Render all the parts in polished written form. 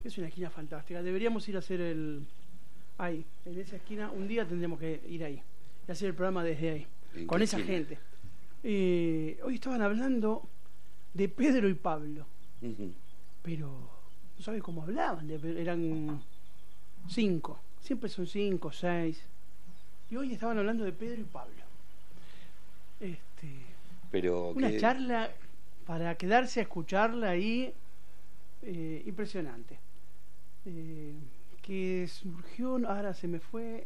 Es una esquina fantástica. Deberíamos ir a hacer ahí, en esa esquina. Un día tendremos que ir ahí y hacer el programa desde ahí, con esa gente. Hoy estaban hablando de Pedro y Pablo, pero no sabes cómo hablaban. Eran 5, siempre son 5, 6. Y hoy estaban hablando de Pedro y Pablo. Pero una charla para quedarse a escucharla ahí, impresionante. Que surgió, ahora se me fue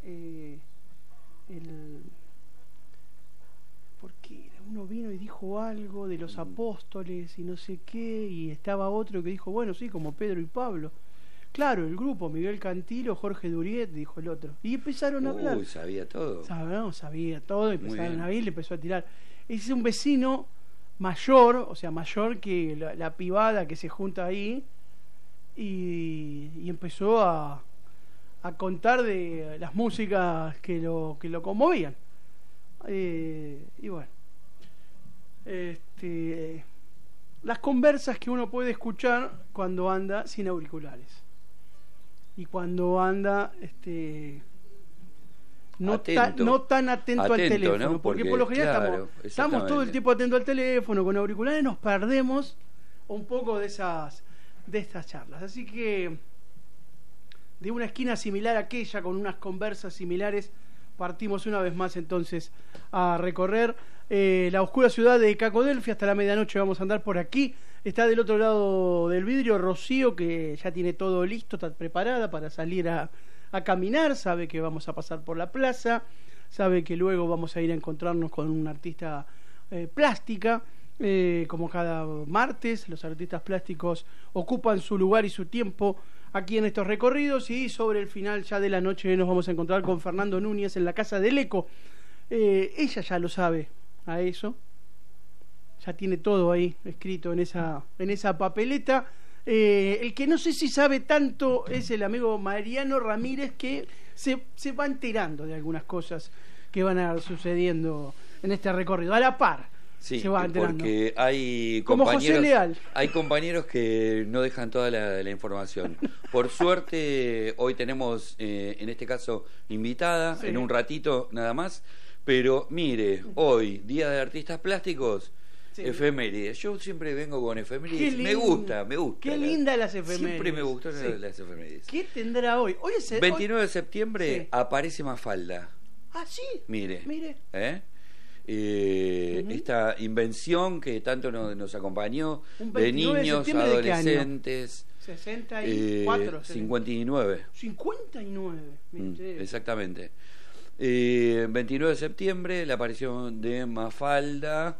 porque uno vino y dijo algo de los apóstoles y no sé qué, y estaba otro que dijo, bueno, sí, como Pedro y Pablo. Claro, el grupo, Miguel Cantilo, Jorge Duriet, dijo el otro. Y empezaron a hablar. Sabía todo. Sabía todo, empezaron a ir, le empezó a tirar. Es un vecino mayor, o sea, mayor que la pibada que se junta ahí, y empezó a contar de las músicas que lo conmovían. Y bueno, las conversas que uno puede escuchar cuando anda sin auriculares y cuando anda no tan atento al teléfono, ¿no? Porque por lo general estamos todo el tiempo atentos al teléfono con auriculares, nos perdemos un poco de estas charlas. Así que de una esquina similar a aquella, con unas conversas similares, partimos una vez más entonces a recorrer la oscura ciudad de Cacodelfia. Hasta la medianoche vamos a andar por aquí. Está del otro lado del vidrio Rocío, que ya tiene todo listo, está preparada para salir a caminar, sabe que vamos a pasar por la plaza, sabe que luego vamos a ir a encontrarnos con un artista plástica. Como cada martes, los artistas plásticos ocupan su lugar y su tiempo aquí en estos recorridos, y sobre el final ya de la noche nos vamos a encontrar con Fernando Núñez en la Casa del Eco. Ella ya lo sabe a eso, ya tiene todo ahí escrito en esa papeleta. El que no sé si sabe tanto es el amigo Mariano Ramírez, que se va enterando de algunas cosas que van a ir sucediendo en este recorrido, a la par. Sí, se va enterando. Porque hay como José Leal. Hay compañeros que no dejan toda la información. Por suerte, hoy tenemos, en este caso, invitada, en un ratito nada más. Pero mire, hoy, Día de Artistas Plásticos, efemérides. Yo siempre vengo con efemérides. Me gusta. Qué lindas las efemérides. Siempre me gustó las efemérides. ¿Qué tendrá hoy? Hoy es 29 de septiembre aparece Mafalda. Ah, sí. Mire. Esta invención que tanto nos acompañó, de niños, adolescentes. ¿De 64, 59. 59. Exactamente. 29 de septiembre, la aparición de Mafalda.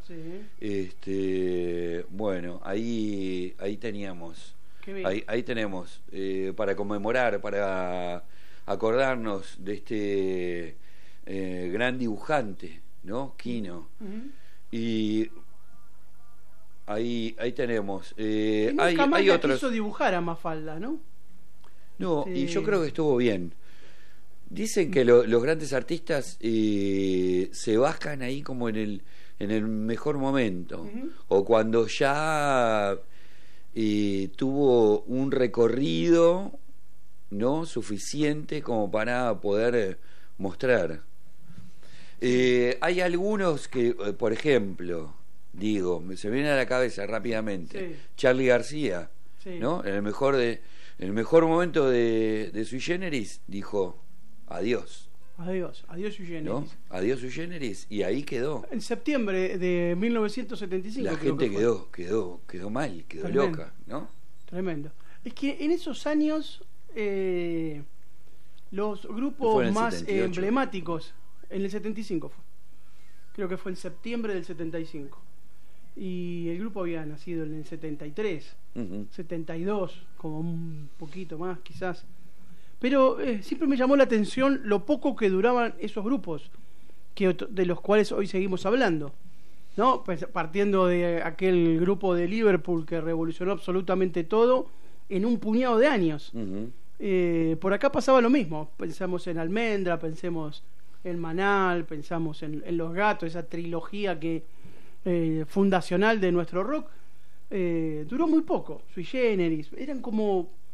Bueno, ahí teníamos. Ahí tenemos para conmemorar, para acordarnos de este gran dibujante, ¿no? Quino. Y ahí tenemos. Hay otros. Quiso dibujar a Mafalda, ¿no? No, y yo creo que estuvo bien. Dicen que los grandes artistas se bajan ahí como en el mejor momento, o cuando ya tuvo un recorrido, ¿no?, suficiente como para poder mostrar. Hay algunos que, por ejemplo, se me viene a la cabeza rápidamente, Charly García, ¿no? En el mejor momento de Sui Generis dijo adiós Sui Generis, ¿no? Adiós Sui Generis, y ahí quedó. En septiembre de 1975. La gente quedó mal, quedó tremendo, loca, ¿no? Tremendo. Es que en esos años los grupos más 78. emblemáticos, en el 75 fue. Creo que fue en septiembre del 75. Y el grupo había nacido en el 73, 72, como un poquito más quizás. Pero siempre me llamó la atención lo poco que duraban esos grupos, de los cuales hoy seguimos hablando, ¿no? Pues, partiendo de aquel grupo de Liverpool que revolucionó absolutamente todo en un puñado de años. Por acá pasaba lo mismo. Pensamos en Almendra, pensemos en Manal, pensamos en Los Gatos, esa trilogía fundacional de nuestro rock. Duró muy poco. Sui Generis, eran como